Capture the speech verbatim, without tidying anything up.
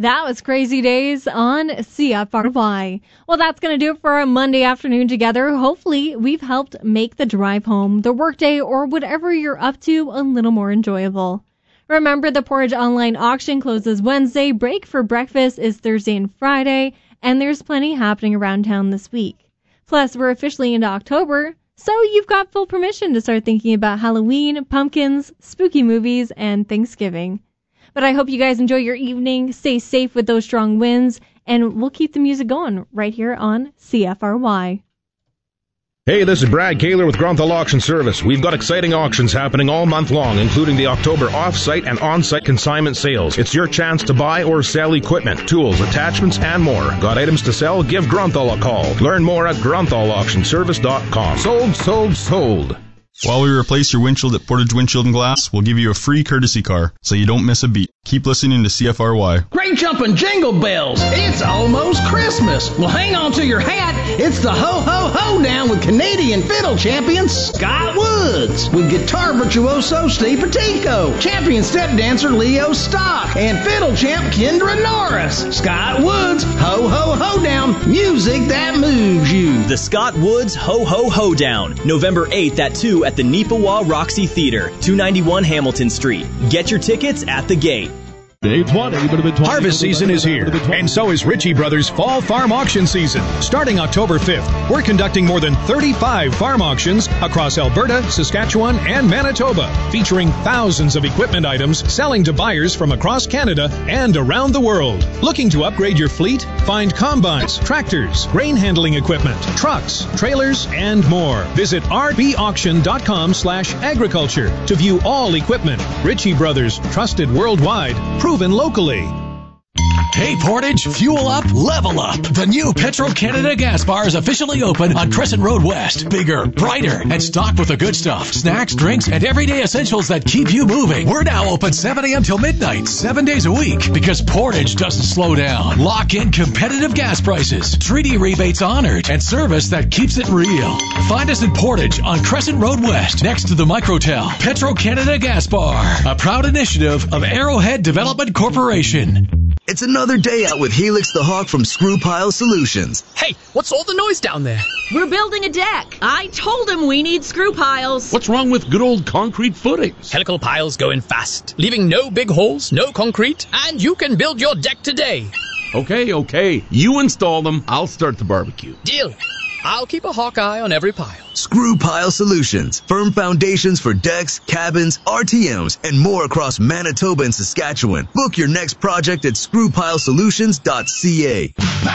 That was Crazy Days on C F R Y. Well, that's going to do it for our Monday afternoon together. Hopefully, we've helped make the drive home, the workday, or whatever you're up to a little more enjoyable. Remember, the Portage Online Auction closes Wednesday, break for breakfast is Thursday and Friday, and there's plenty happening around town this week. Plus, we're officially into October, so you've got full permission to start thinking about Halloween, pumpkins, spooky movies, and Thanksgiving. But I hope you guys enjoy your evening, stay safe with those strong winds, and we'll keep the music going right here on C F R Y. Hey, this is Brad Kaler with Grunthal Auction Service. We've got exciting auctions happening all month long, including the October off-site and on-site consignment sales. It's your chance to buy or sell equipment, tools, attachments, and more. Got items to sell? Give Grunthal a call. Learn more at grunthal auction service dot com. Sold, sold, sold. While we replace your windshield at Portage Windshield and Glass, we'll give you a free courtesy car, so you don't miss a beat. Keep listening to C F R Y. Great jumping jingle bells! It's almost Christmas! Well, hang on to your hat. It's the ho-ho-ho down with Canadian fiddle champion Scott Woods, with guitar virtuoso Steve Petico, champion step dancer Leo Stock, and fiddle champ Kendra Norris. Scott Woods, ho-ho-ho down, music that moves you. The Scott Woods Ho-Ho-Ho Down, November eighth at two at the Neepawa Roxy Theater, two ninety-one Hamilton Street. Get your tickets at the gate. Harvest season is here, and so is Ritchie Brothers Fall Farm Auction Season. Starting October fifth, we're conducting more than thirty-five farm auctions across Alberta, Saskatchewan, and Manitoba, featuring thousands of equipment items selling to buyers from across Canada and around the world. Looking to upgrade your fleet? Find combines, tractors, grain handling equipment, trucks, trailers, and more. Visit r b auction dot com slash agriculture to view all equipment. Ritchie Brothers, trusted worldwide, proven locally. Hey Portage, fuel up, level up. The new Petro-Canada gas bar is officially open on Crescent Road West. Bigger, brighter, and stocked with the good stuff. Snacks, drinks, and everyday essentials that keep you moving. We're now open seven a.m. till midnight, seven days a week, because Portage doesn't slow down. Lock in competitive gas prices, treaty rebates honored, and service that keeps it real. Find us in Portage on Crescent Road West, next to the Microtel. Petro-Canada Gas Bar, a proud initiative of Arrowhead Development Corporation. It's another day out with Helix the Hawk from Screw Pile Solutions. Hey, what's all the noise down there? We're building a deck. I told him we need screw piles. What's wrong with good old concrete footings? Helical piles go in fast, leaving no big holes, no concrete, and you can build your deck today. Okay, okay. You install them, I'll start the barbecue. Deal. I'll keep a hawk eye on every pile. Screw Pile Solutions. Firm foundations for decks, cabins, R T Ms, and more across Manitoba and Saskatchewan. Book your next project at screw pile solutions dot c a.